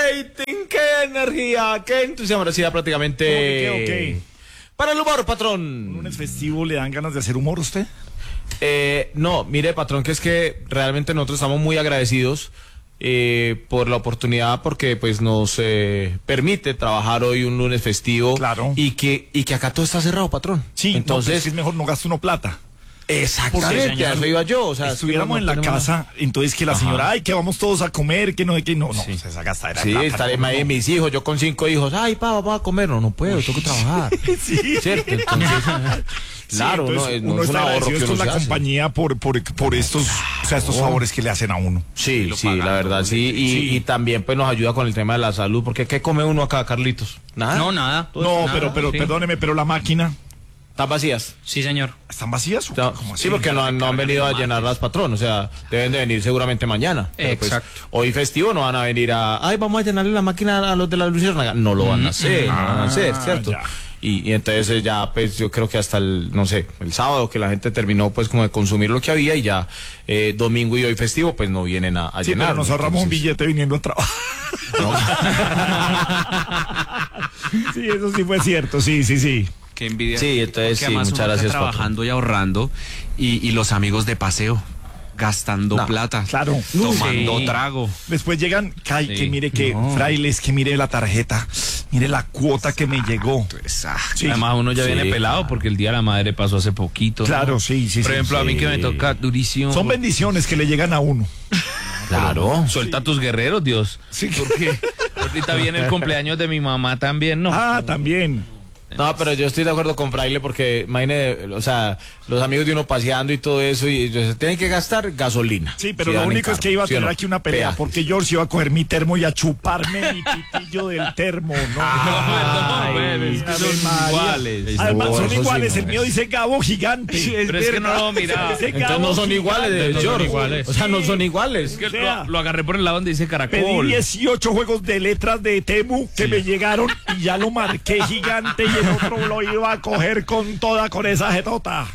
rating, qué energía, qué entusiasmo. Ahora sí, ya prácticamente. Para el humor, patrón. ¿Un lunes festivo le dan ganas de hacer humor a usted? No, mire, patrón, que es que realmente nosotros estamos muy agradecidos por la oportunidad, porque pues nos permite trabajar hoy un lunes festivo. Claro. Y que acá todo está cerrado, patrón. Sí, entonces no, es mejor no gaste uno plata. Exactamente, a eso iba yo. O sea, estuviéramos en la casa, entonces que la señora, ay, que vamos todos a comer, que no, pues esa gastadera. Sí, estaré mis hijos, yo con 5 hijos, ay, pa, vamos a comer, no puedo, tengo que trabajar. Sí. ¿Cierto? Entonces, claro, uno está agradecido con la compañía por estos, o sea, estos favores que le hacen a uno. Sí, la verdad, sí, y también pues nos ayuda con el tema de la salud, porque ¿qué come uno acá, Carlitos? ¿Nada? No, nada. No, pero sí. Perdóneme, pero la máquina... ¿Están vacías? Sí, señor. ¿Están vacías? ¿Cómo así? Sí, porque no han venido a llenar las patronas, o sea, deben de venir seguramente mañana. Exacto. Pues, hoy festivo no van a venir vamos a llenarle la máquina a los de la Luciérnaga. No lo van a hacer, ¿cierto? Y entonces ya, pues yo creo que hasta el sábado que la gente terminó pues como de consumir lo que había, y ya domingo y hoy festivo pues no vienen a llenar. Pero nos ahorramos un billete viniendo a trabajar. Sí, eso sí fue cierto, sí. Qué envidia. Sí, entonces sí, muchas gracias. Trabajando patrón. Y ahorrando, y los amigos de paseo gastando plata. Claro. Tomando trago. Después llegan, que mire frailes, que mire la tarjeta, mire la cuota que me llegó. Sí. Además uno ya viene pelado porque el Día de la Madre pasó hace poquito. Claro, ¿no? Sí. Por ejemplo, a mí que me toca durísimo. Son bendiciones que le llegan a uno. Claro. Suelta tus guerreros, Dios. Sí. Porque ahorita viene el cumpleaños de mi mamá también, ¿no? También. No, pero yo estoy de acuerdo con Fraile, porque imagínate, o sea, los amigos de uno paseando y todo eso, y ellos tienen que gastar gasolina. Sí, pero lo único es que iba a tener aquí una pelea, porque George iba a coger mi termo y a chuparme mi pitillo del termo. Son iguales. Además, son iguales. El mío dice Gabo Gigante. Pero es que no, mira. Entonces no son iguales, George. O sea, no son iguales. Es que lo agarré por el lado donde dice Caracol. Pedí 18 juegos de letras de Temu que me llegaron y ya lo marqué Gigante, y el otro lo iba a coger con esa jetota.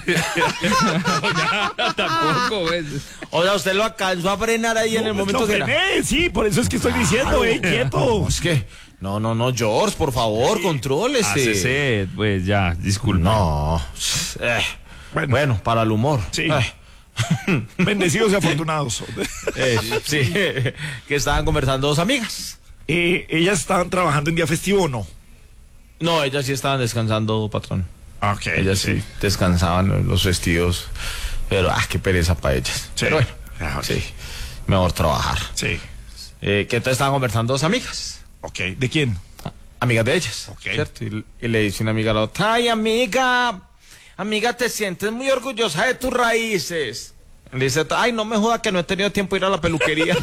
Tampoco, ¿ves? O sea, usted lo alcanzó a frenar ahí en el momento que frené, sí, por eso es que estoy diciendo, quieto. Es que, no, George, por favor, contrólese. Pues ya, disculpe. No. Bueno, para el humor. Sí. Bendecidos y afortunados. Sí, que estaban conversando dos amigas. ¿Ellas estaban trabajando en día festivo o no? No, ellas sí estaban descansando, patrón. Okay, ellas sí descansaban los festivos, pero qué pereza para ellas. Sí. Pero bueno, sí, mejor trabajar. Sí. Que entonces estaban conversando dos amigas. Okay, ¿de quién? Amigas de ellas. Okay. ¿Cierto? Y le dice una amiga a la otra: ay, amiga, te sientes muy orgullosa de tus raíces. Le dice: ay, no me joda que no he tenido tiempo de ir a la peluquería.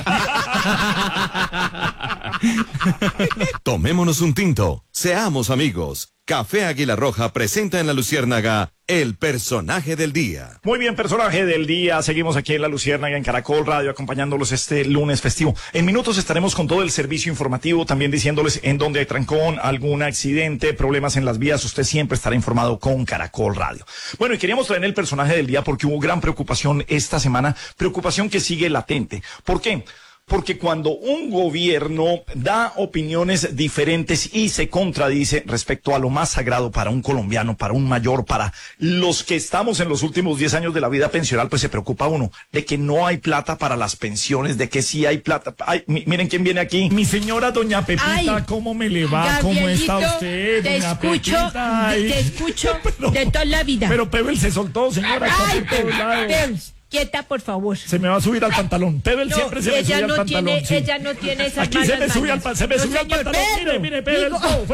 Tomémonos un tinto, seamos amigos. Café Águila Roja presenta en La Luciérnaga el personaje del día. Muy bien, personaje del día. Seguimos aquí en La Luciérnaga, en Caracol Radio, acompañándolos este lunes festivo. En minutos estaremos con todo el servicio informativo, también diciéndoles en dónde hay trancón, algún accidente, problemas en las vías. Usted siempre estará informado con Caracol Radio. Bueno, y queríamos traer el personaje del día porque hubo gran preocupación esta semana, preocupación que sigue latente. ¿Por qué? Porque cuando un gobierno da opiniones diferentes y se contradice respecto a lo más sagrado para un colombiano, para un mayor, para los que estamos en los últimos 10 años de la vida pensional, pues se preocupa uno de que no hay plata para las pensiones, de que sí hay plata. Ay, miren quién viene aquí. Mi señora doña Pepita, ¿cómo me le va? ¿Cómo está usted, doña Pepita? Te escucho de toda la vida. Pero Pebel se soltó, señora. Ay, Pebel. Quieta, por favor. Se me va a subir al pantalón. Pebel siempre se me sube al pantalón. Ella no tiene esas aquí se me sube al pantalón. Mire, Pebel.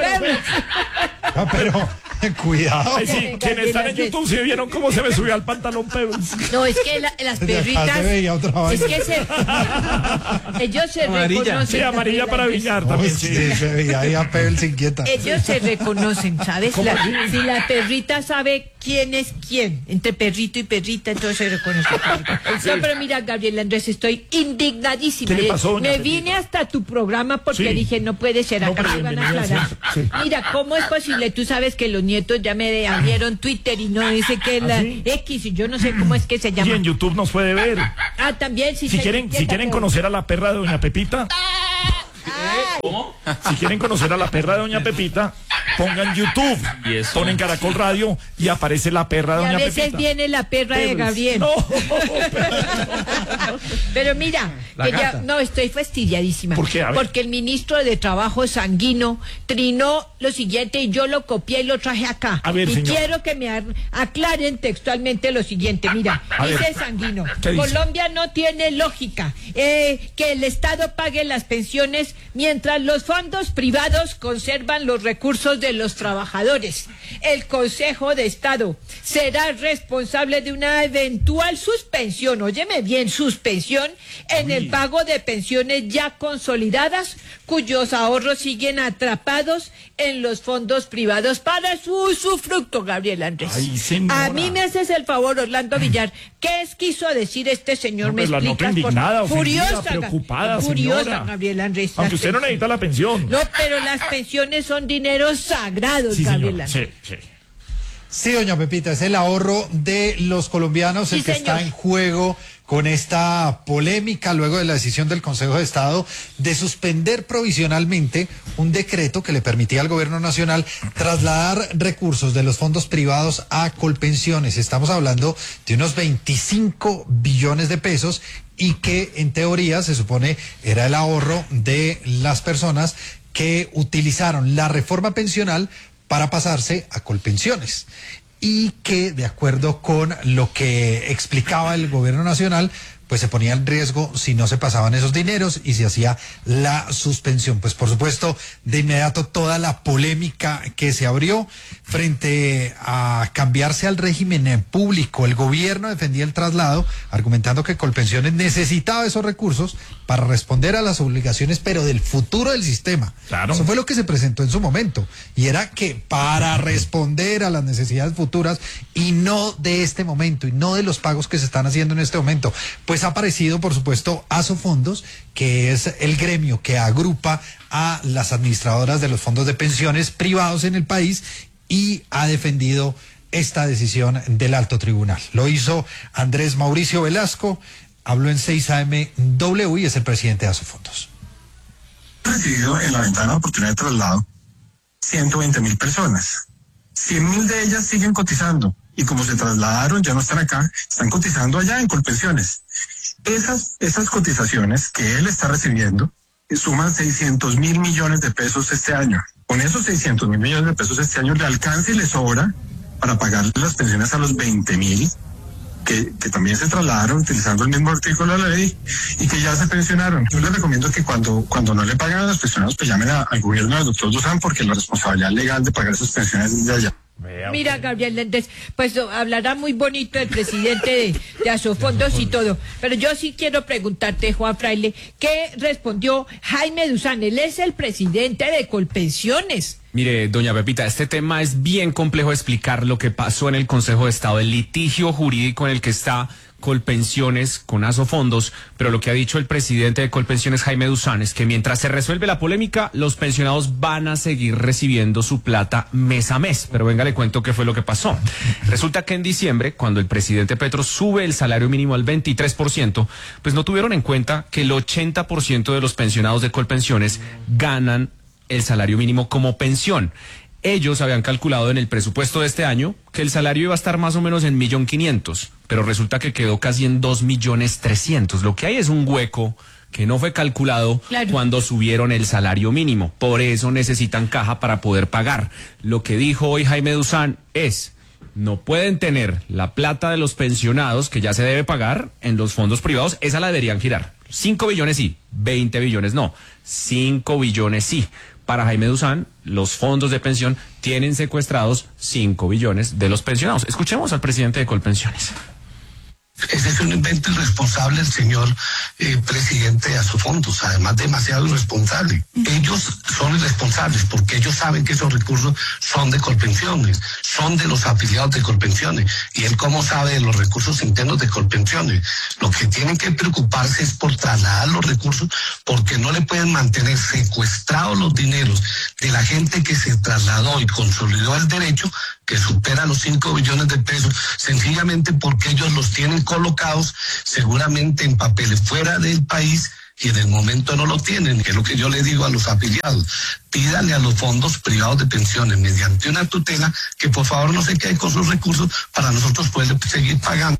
Pero cuidado. Ay, sí, quienes están en YouTube se vieron cómo se me subió al pantalón, Pebel. No, es que las perritas. Es que ellos se reconocen. Sí, amarilla para Villar también. Sí, se veía ahí a Pebel sin quieta. Ellos se reconocen, ¿sabes? Si la perrita sabe quién es quién, entre perrito y perrita, entonces se reconoce. No, pero mira, Gabriel Andrés, estoy indignadísima. ¿Qué le pasó, me vine hasta tu programa porque dije, no puede ser, acá me van a aclarar. Mira, ¿cómo es posible? Tú sabes que los nietos ya me abrieron Twitter y no dice que es la X, y yo no sé cómo es que se llama. Y en YouTube nos puede ver. También, si quieren conocer a la perra de doña Pepita. ¿Cómo? Si quieren conocer a la perra de doña Pepita, pongan YouTube, ¿Y eso? ponen Caracol Radio y aparece la perra de Y a doña veces Pepita. viene la perra de Gabriel. No, Pero mira, La que gata. no, estoy fastidiadísima. ¿Por qué? A ver. Porque el ministro de Trabajo Sanguino trinó lo siguiente y yo lo copié y lo traje acá. A ver, y señor. quiero que me aclaren textualmente lo siguiente. Mira, A dice ver. Sanguino, ¿Qué dice? Colombia no tiene lógica que el Estado pague las pensiones mientras los fondos privados conservan los recursos de los trabajadores. El Consejo de Estado será responsable de una eventual suspensión, óyeme bien, suspensión en el pago de pensiones ya consolidadas cuyos ahorros siguen atrapados en los fondos privados para su usufructo, Gabriel Andrés. Ay, señora. A mí me haces el favor, Orlando Villar. ¿Qué quiso decir este señor? No, ¿Me pues la nota explicas? indignada, ofendida, Furiosa, preocupada, furiosa, señora. Gabriel Andrés. Aunque Las usted no necesita la pensión. No, pero las pensiones son dineros sagrados, Sí, Gabriel señora. Andrés. Sí, sí. Sí, doña Pepita, es el ahorro de los colombianos Sí, el que señor. está en juego con esta polémica luego de la decisión del Consejo de Estado de suspender provisionalmente un decreto que le permitía al gobierno nacional trasladar recursos de los fondos privados a Colpensiones. Estamos hablando de unos 25 billones de pesos y que en teoría se supone era el ahorro de las personas que utilizaron la reforma pensional para pasarse a Colpensiones y que de acuerdo con lo que explicaba el gobierno nacional, pues se ponía en riesgo si no se pasaban esos dineros y se hacía la suspensión. Pues por supuesto, de inmediato toda la polémica que se abrió frente a cambiarse al régimen público. El gobierno defendía el traslado, argumentando que Colpensiones necesitaba esos recursos para responder a las obligaciones, pero del futuro del sistema. Claro. Eso fue lo que se presentó en su momento. Y era que para responder a las necesidades futuras y no de este momento y no de los pagos que se están haciendo en este momento, pues ha aparecido, por supuesto, Asofondos, que es el gremio que agrupa a las administradoras de los fondos de pensiones privados en el país y ha defendido esta decisión del alto tribunal. Lo hizo Andrés Mauricio Velasco, habló en 6am y es el presidente de Asofondos. Recibido en la ventana de oportunidad de traslado 120.000 personas. 100.000 de ellas siguen cotizando y como se trasladaron, ya no están acá, están cotizando allá en Colpensiones. Esas cotizaciones que él está recibiendo suman 600.000 millones de pesos este año. Con esos 600.000 millones de pesos este año le alcanza y le sobra para pagar las pensiones a los 20.000 que también se trasladaron utilizando el mismo artículo de la ley y que ya se pensionaron. Yo les recomiendo que cuando no le pagan a los pensionados, pues llamen al gobierno del doctor Dusan, porque la responsabilidad legal de pagar esas pensiones es de allá. Mira, Gabriel Méndez, pues hablará muy bonito el presidente de Asofondos y todo, pero yo sí quiero preguntarte, Juan Fraile, ¿qué respondió Jaime Duzán? Él es el presidente de Colpensiones. Mire, doña Pepita, este tema es bien complejo de explicar lo que pasó en el Consejo de Estado, el litigio jurídico en el que está Colpensiones con Asofondos, pero lo que ha dicho el presidente de Colpensiones, Jaime Duzán, es que mientras se resuelve la polémica, los pensionados van a seguir recibiendo su plata mes a mes. Pero venga, le cuento qué fue lo que pasó. Resulta que en diciembre, cuando el presidente Petro sube el salario mínimo al 23%, pues no tuvieron en cuenta que el 80% de los pensionados de Colpensiones ganan el salario mínimo como pensión. Ellos habían calculado en el presupuesto de este año que el salario iba a estar más o menos en 1.500.000, pero resulta que quedó casi en 2.300.000. Lo que hay es un hueco que no fue calculado cuando subieron el salario mínimo. Por eso necesitan caja para poder pagar. Lo que dijo hoy Jaime Duzán es: no pueden tener la plata de los pensionados que ya se debe pagar en los fondos privados, esa la deberían girar. 5 billones sí, 20 billones no, 5 billones sí. Para Jaime Duzán, los fondos de pensión tienen secuestrados 5 billones de los pensionados. Escuchemos al presidente de Colpensiones. Ese es un invento irresponsable el señor presidente de Asofondos, además demasiado irresponsable. Ellos son irresponsables porque ellos saben que esos recursos son de Colpensiones, son de los afiliados de Colpensiones. ¿Y él cómo sabe de los recursos internos de Colpensiones? Lo que tienen que preocuparse es por trasladar los recursos, porque no le pueden mantener secuestrados los dineros de la gente que se trasladó y consolidó el derecho, que supera los 5 billones de pesos, sencillamente porque ellos los tienen colocados seguramente en papeles fuera del país y en el momento no lo tienen, que es lo que yo le digo a los afiliados, pídale a los fondos privados de pensiones mediante una tutela que por favor no se queden con sus recursos para nosotros poder seguir pagando.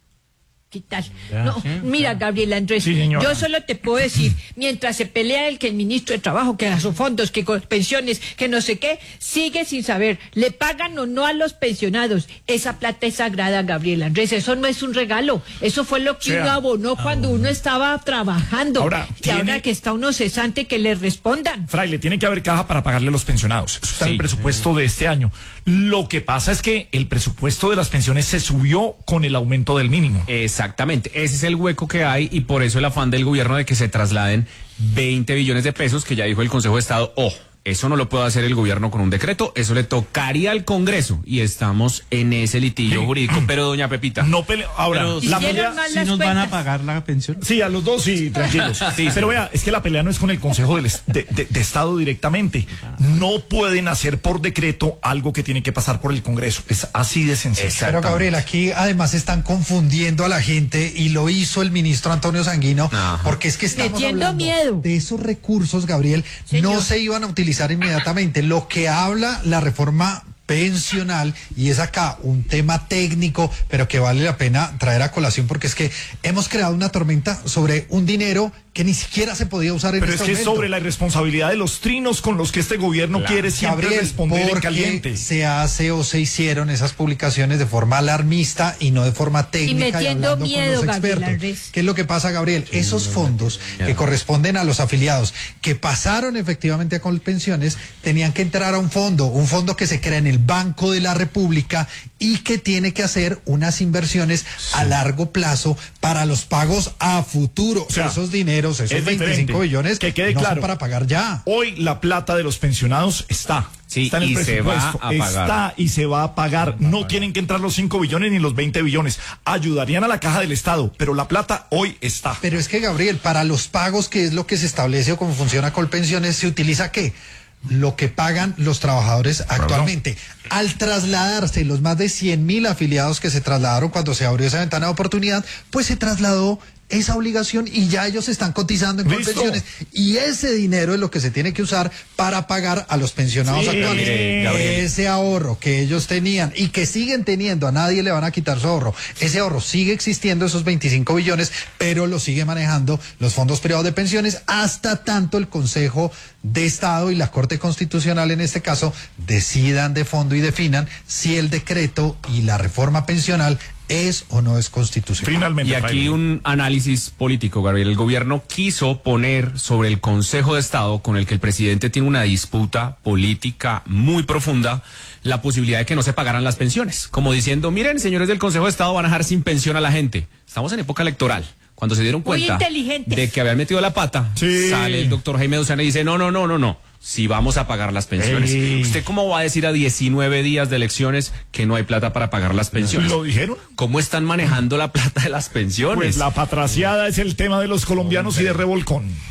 ¿Qué tal? No, mira, Gabriel Andrés, Sí, yo solo te puedo decir, mientras se pelea el que el ministro de Trabajo, que a sus fondos, que con pensiones, que no sé qué, sigue sin saber, ¿le pagan o no a los pensionados? Esa plata es sagrada, Gabriel Andrés, eso no es un regalo, eso fue lo que uno abonó cuando uno estaba trabajando. Ahora, y ahora que está uno cesante, que le respondan. Fraile, tiene que haber caja para pagarle a los pensionados. Eso está en el presupuesto de este año. Lo que pasa es que el presupuesto de las pensiones se subió con el aumento del mínimo. Exactamente, ese es el hueco que hay y por eso el afán del gobierno de que se trasladen 20 billones de pesos, que ya dijo el Consejo de Estado, eso no lo puede hacer el gobierno con un decreto, eso le tocaría al Congreso y estamos en ese litigio jurídico. Pero doña Pepita, No ahora, Pero la hicieron pelea... mal ¿Sí las nos van a cuentas. pagar la pensión? Sí, a los dos, sí, tranquilos. Pero vea, es que la pelea no es con el Consejo de Estado directamente. No pueden hacer por decreto algo que tiene que pasar por el Congreso. Es así de sencillo. Pero Gabriel, aquí además están confundiendo a la gente y lo hizo el ministro Antonio Sanguino, porque es que estamos Metiendo hablando miedo. de esos recursos, Gabriel, Señor. no se iban a utilizar inmediatamente. Lo que habla la reforma pensional, y es acá un tema técnico, pero que vale la pena traer a colación, porque es que hemos creado una tormenta sobre un dinero que ni siquiera se podía usar en Pero es este que es momento. sobre la irresponsabilidad de los trinos con los que este gobierno quiere siempre Gabriel, responder en porque caliente. se hace o se hicieron esas publicaciones de forma alarmista y no de forma técnica metiendo hablando miedo, con los Gabriel expertos. Andrés. ¿Qué es lo que pasa, Gabriel? Esos fondos que corresponden a los afiliados que pasaron efectivamente a Colpensiones tenían que entrar a un fondo que se crea en el Banco de la República y que tiene que hacer unas inversiones a largo plazo para los pagos a futuro. O sea, esos dineros, esos es 25 diferente. billones, Que quede no claro. son para pagar ya. Hoy la plata de los pensionados está. Sí, Está en el y se va presupuesto. a pagar. Está y se va a pagar. No tienen que entrar los 5 billones ni los 20 billones. Ayudarían a la caja del Estado, pero la plata hoy está. Pero es que, Gabriel, para los pagos, que es lo que se establece o cómo funciona Colpensiones, ¿se utiliza qué? Lo que pagan los trabajadores actualmente. Al trasladarse los más de 100.000 afiliados que se trasladaron cuando se abrió esa ventana de oportunidad, pues se trasladó esa obligación y ya ellos están cotizando en ¿Listo? Colpensiones. Y ese dinero es lo que se tiene que usar para pagar a los pensionados Sí, actuales. Gabriel. Ese ahorro que ellos tenían y que siguen teniendo, a nadie le van a quitar su ahorro. Ese ahorro sigue existiendo, esos 25 billones, pero lo sigue manejando los fondos privados de pensiones hasta tanto el Consejo de Estado y la Corte Constitucional, en este caso, decidan de fondo y definan si el decreto y la reforma pensional es o no es constitucional. Finalmente. Y aquí Fraile. un análisis político, Gabriel. El gobierno quiso poner sobre el Consejo de Estado, con el que el presidente tiene una disputa política muy profunda, la posibilidad de que no se pagaran las pensiones. Como diciendo, miren, señores del Consejo de Estado, van a dejar sin pensión a la gente. Estamos en época electoral. Cuando se dieron Muy cuenta inteligentes. de que habían metido la pata, Sí. sale el doctor Jaime Duzana y dice, no. Si vamos a pagar las pensiones. Ey. ¿Usted cómo va a decir a 19 días de elecciones que no hay plata para pagar las pensiones? ¿Lo dijeron? ¿Cómo están manejando la plata de las pensiones? Pues la patraciada es el tema de los colombianos y de revolcón.